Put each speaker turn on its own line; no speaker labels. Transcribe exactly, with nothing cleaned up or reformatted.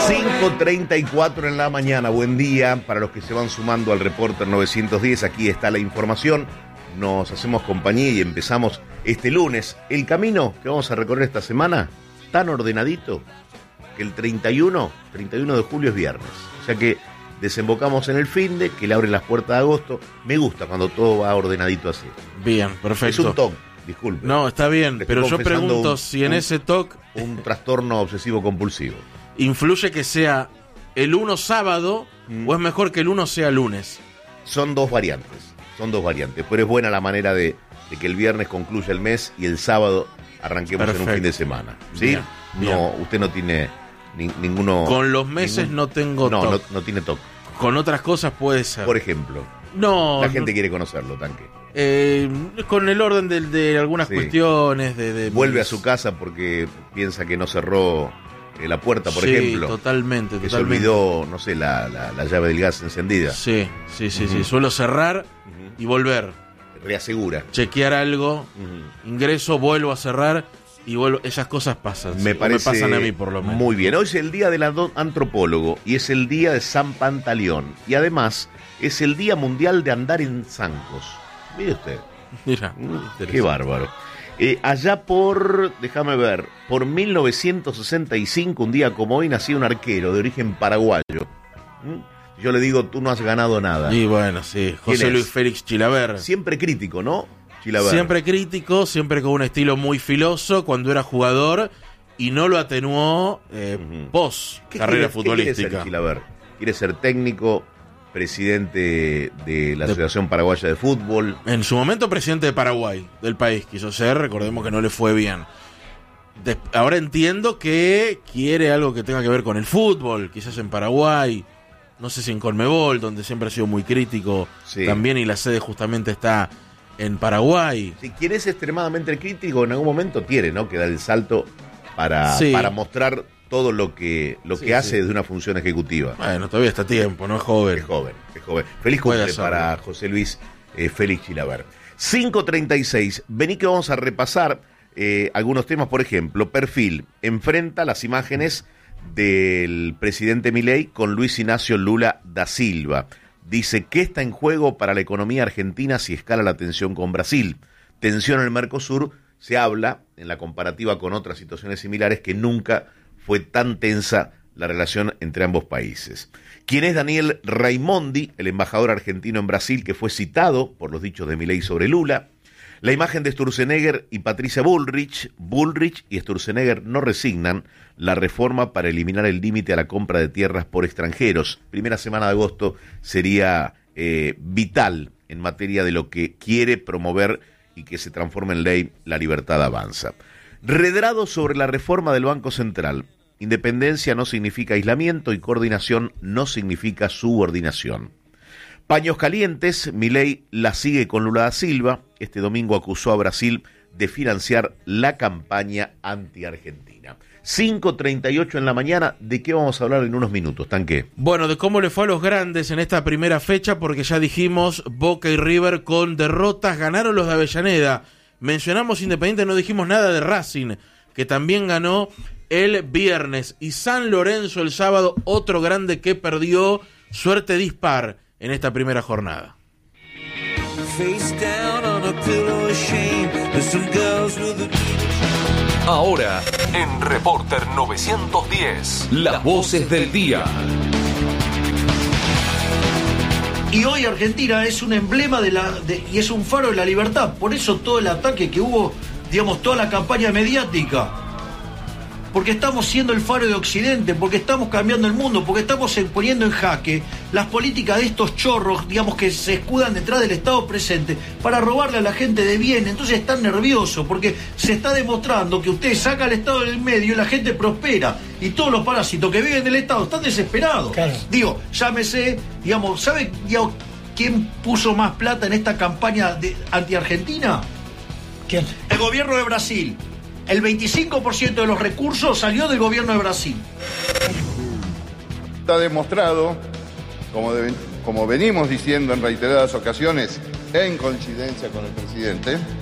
cinco treinta y cuatro en la mañana, buen día para los que se van sumando al Reporter novecientos diez, aquí está la información, nos hacemos compañía y empezamos este lunes. El camino que vamos a recorrer esta semana, tan ordenadito, que el treinta y uno de julio es viernes, o sea que desembocamos en el finde, que le abre las puertas de agosto. Me gusta cuando todo va ordenadito así.
Bien, perfecto.
Es un toque, disculpe.
No, está bien, pero yo pregunto
un,
si en
un,
ese toque
un trastorno obsesivo compulsivo
influye que sea el uno sábado mm. o es mejor que el uno sea lunes.
Son dos variantes, son dos variantes, pero es buena la manera de, de que el viernes concluya el mes y el sábado arranquemos Perfecto. en un fin de semana. ¿Sí? Bien, bien. No, usted no tiene ni, ninguno.
Con los meses ningún, no tengo
no,
toque.
No, no tiene toque.
Con otras cosas puede ser.
Por ejemplo.
No.
La gente
no,
quiere conocerlo, Tanque.
Eh, con el orden de, de algunas sí. cuestiones. De, de
Vuelve
mis...
a su casa porque piensa que no cerró eh, la puerta, por
sí,
ejemplo.
totalmente,
que
totalmente.
se olvidó, no sé, la, la, la llave del gas encendida.
Sí, sí, sí, uh-huh. sí. Suelo cerrar uh-huh. y volver.
Reasegura.
Chequear algo, uh-huh. ingreso, vuelvo a cerrar y vuelvo. Esas cosas pasan.
Me,
sí,
parece
me pasan a mí, por lo menos.
Muy bien. Hoy es el día del antropólogo y es el día de San Pantaleón. Y además es el Día Mundial de Andar en Zancos. Mire usted.
Mira,
qué bárbaro. Eh, allá por, déjame ver, por mil novecientos sesenta y cinco, un día como hoy, nació un arquero de origen paraguayo. ¿Mm? Yo le digo, tú no has ganado nada.
Y bueno, sí, José Luis Félix Chilaver.
Siempre crítico, ¿no? Chilaver.
Siempre crítico, siempre con un estilo muy filoso cuando era jugador y no lo atenuó eh, uh-huh. post carrera quiere, futbolística.
¿Qué quiere ser Chilaver? ¿Quiere ser técnico, presidente de la de, Asociación Paraguaya de Fútbol?
En su momento presidente de Paraguay, del país quiso ser, recordemos que no le fue bien. De, ahora entiendo que quiere algo que tenga que ver con el fútbol, quizás en Paraguay, no sé si en Conmebol, donde siempre ha sido muy crítico sí. también, y la sede justamente está en Paraguay.
Si quien es extremadamente crítico, en algún momento tiene, ¿no?, que dar el salto para, sí. para mostrar todo lo que lo sí, que hace sí. desde una función ejecutiva.
Bueno, todavía está a tiempo, no es joven.
Es joven, es joven. Feliz cumple para José Luis eh, Félix Chilaver. cinco treinta y seis, vení que vamos a repasar eh, algunos temas, por ejemplo, Perfil enfrenta las imágenes del presidente Milei con Luis Ignacio Lula da Silva. Dice que está en juego para la economía argentina si escala la tensión con Brasil. Tensión en el Mercosur, se habla, en la comparativa con otras situaciones similares, que nunca fue tan tensa la relación entre ambos países. ¿Quién es Daniel Raimondi, el embajador argentino en Brasil que fue citado por los dichos de Milei sobre Lula? La imagen de Sturzenegger y Patricia Bullrich. Bullrich y Sturzenegger no resignan la reforma para eliminar el límite a la compra de tierras por extranjeros. Primera semana de agosto sería eh, vital en materia de lo que quiere promover y que se transforme en ley La Libertad Avanza. Redrado sobre la reforma del Banco Central. Independencia no significa aislamiento y coordinación no significa subordinación. Paños calientes, Milei la sigue con Lula da Silva. Este domingo acusó a Brasil de financiar la campaña anti-argentina. cinco treinta y ocho en la mañana, ¿de qué vamos a hablar en unos minutos, Tanque?
Bueno, de cómo le fue a los grandes en esta primera fecha, porque ya dijimos, Boca y River con derrotas, ganaron los de Avellaneda. Mencionamos Independiente, no dijimos nada de Racing, que también ganó el viernes. Y San Lorenzo el sábado, otro grande que perdió, suerte dispar en esta primera jornada.
Ahora, en Reporter novecientos diez, las voces del día.
Y hoy Argentina es un emblema de la de, y es un faro de la libertad. Por eso todo el ataque que hubo, digamos, toda la campaña mediática. Porque estamos siendo el faro de Occidente, porque estamos cambiando el mundo, porque estamos poniendo en jaque las políticas de estos chorros, digamos, que se escudan detrás del Estado presente para robarle a la gente de bien. Entonces están nerviosos, porque se está demostrando que usted saca al Estado del medio y la gente prospera. Y todos los parásitos que viven del Estado están desesperados. Claro. Digo, llámese, digamos, ¿sabe digamos, quién puso más plata en esta campaña de anti-argentina?
¿Quién?
El gobierno de Brasil. El veinticinco por ciento de los recursos salió del gobierno de Brasil.
Está demostrado, como, de, como venimos diciendo en reiteradas ocasiones, en coincidencia con el presidente,